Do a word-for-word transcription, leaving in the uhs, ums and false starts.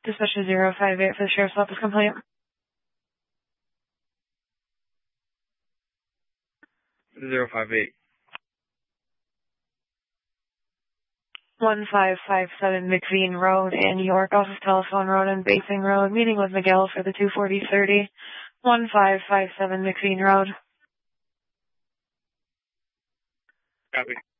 Dispatcher zero five eight for the Sheriff's Office complaint. zero five eight. one five five seven McVean Road in York, off of Telephone Road and Basing Road, meeting with Miguel for the two forty thirty. one five five seven McVean Road. Copy.